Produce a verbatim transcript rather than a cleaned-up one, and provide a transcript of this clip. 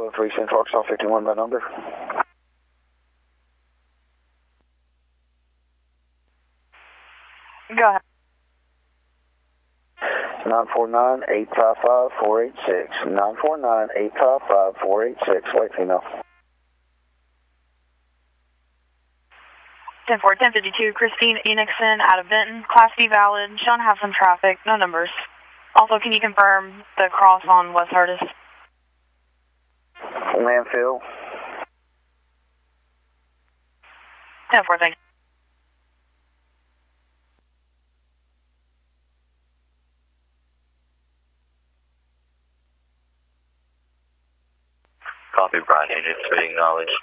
Bravo three, Central Arkansas fifty-one by number. Go ahead. nine four nine, eight five five, four eight six. nine four nine, eight five five, four eight six. White female. ten four, ten fifty-two, Christine Enixon out of Benton. Class B valid. Shown to have some traffic. No numbers. Also, can you confirm the cross on West Hardis? Landfill. ten four, thanks. Copy, Brian. Agent three acknowledged.